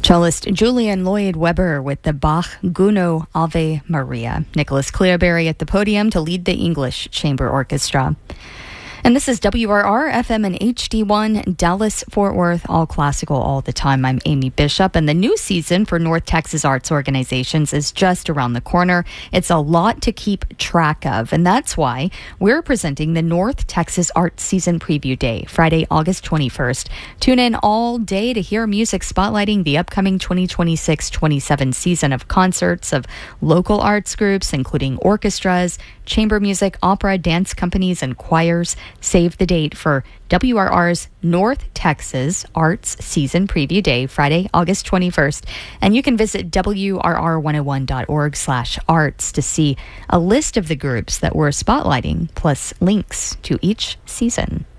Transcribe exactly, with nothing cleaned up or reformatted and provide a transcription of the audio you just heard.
Cellist Julian Lloyd Webber with the Bach Gounod Ave Maria. Nicholas Clearberry at the podium to lead the English Chamber Orchestra. And this is W R R F M and H D one, Dallas, Fort Worth, all classical all the time. I'm Amy Bishop, and the new season for North Texas arts organizations is just around the corner. It's a lot to keep track of, and that's why we're presenting the North Texas Arts Season Preview Day, Friday, August twenty-first. Tune in all day to hear music spotlighting the upcoming twenty twenty-six twenty-seven season of concerts of local arts groups, including orchestras, chamber music, opera, dance companies, and choirs. Save the date for W R R's North Texas Arts Season Preview Day, Friday, August twenty-first. And you can visit W R R one oh one dot org slash arts to see a list of the groups that we're spotlighting, plus links to each season.